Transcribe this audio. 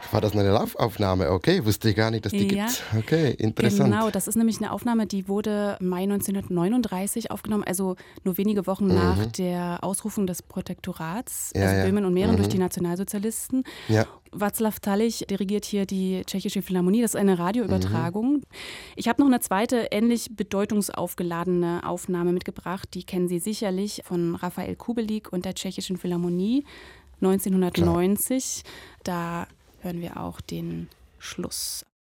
war das eine Live-Aufnahme? Okay, wusste ich gar nicht, dass die gibt. Okay, interessant. Genau, das ist nämlich eine Aufnahme, die wurde Mai 1939 aufgenommen, also nur wenige Wochen nach der Ausrufung des Protektorats, Böhmen und Mähren durch die Nationalsozialisten. Ja. Václav Talich dirigiert hier die Tschechische Philharmonie, das ist eine Radioübertragung. Ich habe noch eine zweite, ähnlich bedeutungsaufgeladene Aufnahme mitgebracht, die kennen Sie sicherlich, von Rafael Kubelik und der Tschechischen Philharmonie 1990. Klar. Da hören wir auch den Schluss.